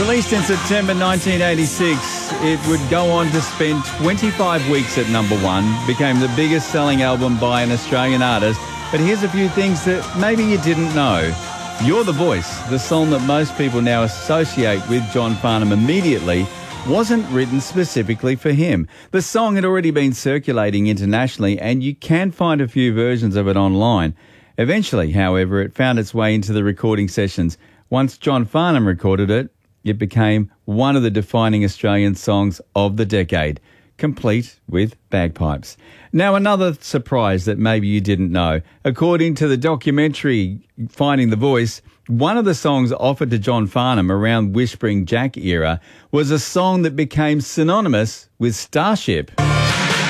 Released in September 1986, it would go on to spend 25 weeks at number one, became the biggest selling album by an Australian artist. But here's a few things that maybe you didn't know. You're the Voice, the song that most people now associate with John Farnham immediately, wasn't written specifically for him. The song had already been circulating internationally, and you can find a few versions of it online. Eventually, however, it found its way into the recording sessions. Once John Farnham recorded it, it became one of the defining Australian songs of the decade, complete with bagpipes. Now, another surprise that maybe you didn't know. According to the documentary Finding the Voice, one of the songs offered to John Farnham around Whispering Jack era was a song that became synonymous with Starship.